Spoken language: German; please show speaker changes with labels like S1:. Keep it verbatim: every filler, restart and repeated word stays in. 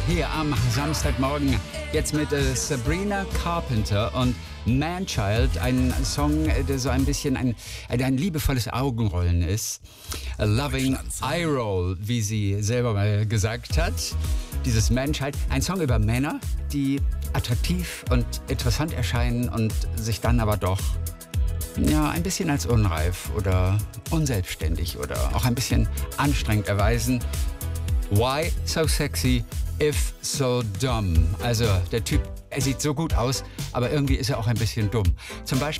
S1: hier am Samstagmorgen. Jetzt mit äh, Sabrina Carpenter und Manchild, ein Song, der so ein bisschen ein, ein, ein liebevolles Augenrollen ist. A loving eye roll, wie sie selber mal gesagt hat. Dieses Manchild, ein Song über Männer, die attraktiv und interessant erscheinen und sich dann aber doch ja, ein bisschen als unreif oder unselbstständig oder auch ein bisschen anstrengend erweisen. Why so sexy if so dumb? Also der Typ, er sieht so gut aus, aber irgendwie ist er auch ein bisschen dumm. Zum Beispiel